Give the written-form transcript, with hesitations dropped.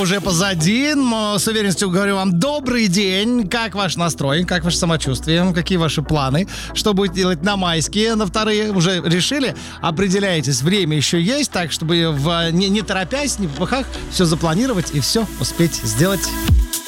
уже позади. Но с уверенностью говорю вам добрый день. Как ваш настрой, как ваше самочувствие, какие ваши планы, что будете делать на майские, на вторые уже решили? Определяетесь, время еще есть, так чтобы не торопясь, не в попыхах, все запланировать и все успеть сделать.